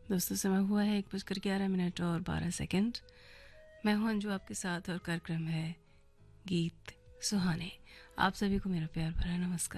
दोस्तों, समय हुआ है 1:11 और 12 सेकंड। मैं हूं अंजू आपके साथ और कार्यक्रम है गीत सुहाने। आप सभी को मेरा प्यार भरा नमस्कार।